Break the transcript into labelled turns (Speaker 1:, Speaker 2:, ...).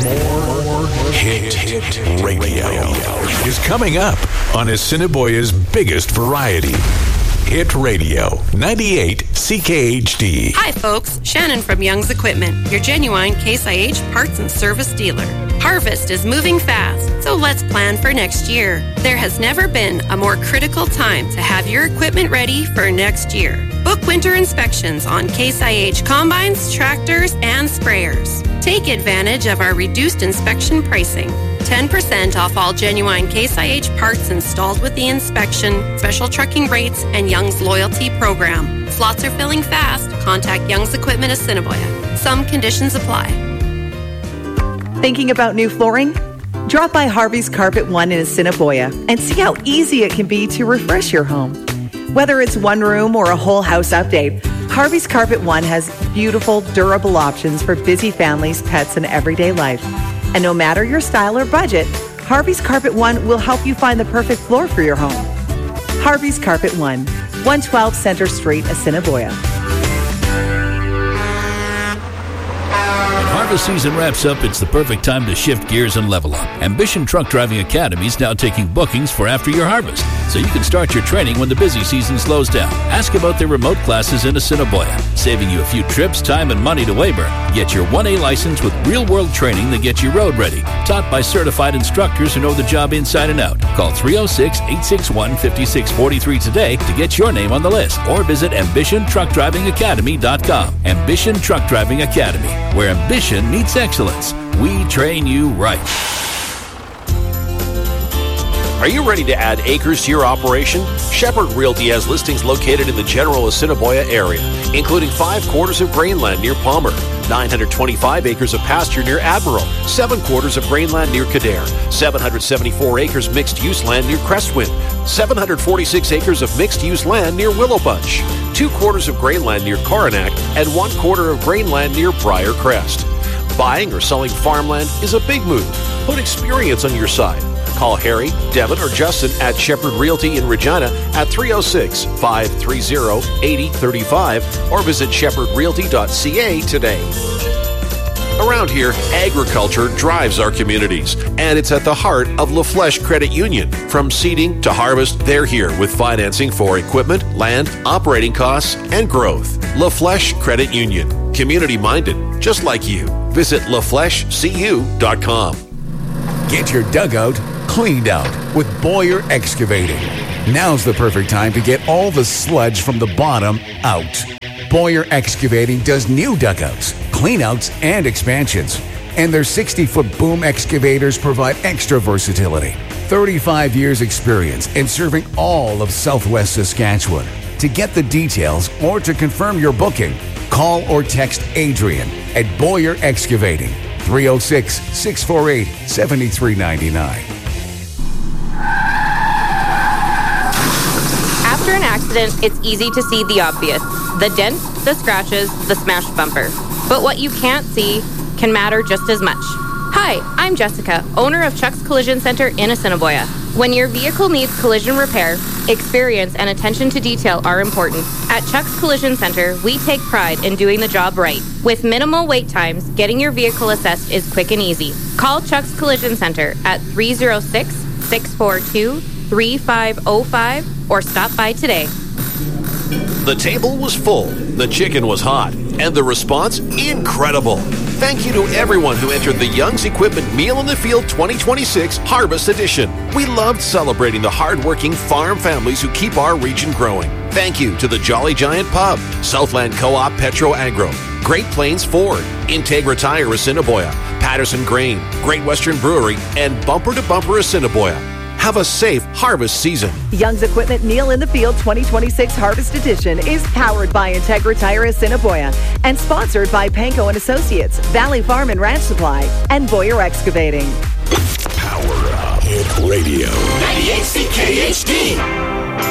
Speaker 1: More Hit Radio is coming up on Assiniboia's biggest variety. Hit Radio 98 CKHD.
Speaker 2: Hi folks, Shannon from Young's Equipment, your genuine Case IH parts and service dealer. Harvest is moving fast, so let's plan for next year. There has never been a more critical time to have your equipment ready for next year. Book winter inspections on Case IH combines, tractors, and sprayers. Take advantage of our reduced inspection pricing. 10% off all genuine Case IH parts installed with the inspection, special trucking rates, and Young's Loyalty Program. Slots are filling fast. Contact Young's Equipment Assiniboia. Some conditions apply.
Speaker 3: Thinking about new flooring? Drop by Harvey's Carpet One in Assiniboia and see how easy it can be to refresh your home. Whether it's one room or a whole house update, Harvey's Carpet One has beautiful, durable options for busy families, pets, and everyday life. And no matter your style or budget, Harvey's Carpet One will help you find the perfect floor for your home. Harvey's Carpet One, 112 Center Street, Assiniboia.
Speaker 4: Harvest season wraps up, it's the perfect time to shift gears and level up. Ambition Truck Driving Academy is now taking bookings for after your harvest, so you can start your training when the busy season slows down. Ask about their remote classes in Assiniboia, saving you a few trips, time, and money to Weyburn. Get your 1A license with real-world training that gets you road ready, taught by certified instructors who know the job inside and out. Call 306-861-5643 today to get your name on the list, or visit AmbitionTruckDrivingAcademy.com. Ambition Truck Driving Academy, where ambition meets excellence. We train you right.
Speaker 5: Are you ready to add acres to your operation? Shepherd Realty has listings located in the general Assiniboia area, including 5 quarters of grainland near Palmer, 925 acres of pasture near Admiral, 7 quarters of grainland near Kildare, 774 acres mixed-use land near Crestwind, 746 acres of mixed-use land near Willow Bunch, 2 quarters of grainland near Coronac, and 1 quarter of grainland near Briar Crest. Buying or selling farmland is a big move. Put experience on your side. Call Harry, Devin, or Justin at Shepherd Realty in Regina at 306-530-8035 or visit shepherdrealty.ca today. Around here, agriculture drives our communities, and it's at the heart of La Flèche Credit Union. From seeding to harvest, they're here with financing for equipment, land, operating costs, and growth. La Flèche Credit Union. Community-minded, just like you. Visit laflèchecu.com.
Speaker 6: Get your dugout cleaned out with Boyer Excavating. Now's the perfect time to get all the sludge from the bottom out. Boyer Excavating does new dugouts, cleanouts, and expansions. And their 60-foot boom excavators provide extra versatility. 35 years experience in serving all of Southwest Saskatchewan. To get the details or to confirm your booking, call or text Adrian at Boyer Excavating, 306-648-7399.
Speaker 7: After an accident, it's easy to see the obvious. The dent, the scratches, the smashed bumper. But what you can't see can matter just as much. Hi, I'm Jessica, owner of Chuck's Collision Center in Assiniboia. When your vehicle needs collision repair, experience and attention to detail are important. At Chuck's Collision Center, we take pride in doing the job right. With minimal wait times, getting your vehicle assessed is quick and easy. Call Chuck's Collision Center at 306-642-3505 or stop by today.
Speaker 5: The table was full, the chicken was hot, and the response incredible. Thank you to everyone who entered the Young's Equipment Meal in the Field 2026 Harvest Edition. We loved celebrating the hardworking farm families who keep our region growing. Thank you to the Jolly Giant Pub, Southland Co-op Petro Agro, Great Plains Ford, Integra Tire Assiniboia, Patterson Grain, Great Western Brewery, and Bumper to Bumper Assiniboia. Have a safe harvest season.
Speaker 3: Young's Equipment Meal in the Field 2026 Harvest Edition is powered by Integra Tire Assiniboia and sponsored by Panko & Associates, Valley Farm and Ranch Supply, and Boyer Excavating.
Speaker 1: Power Up Hit Radio
Speaker 8: 98 CKHD.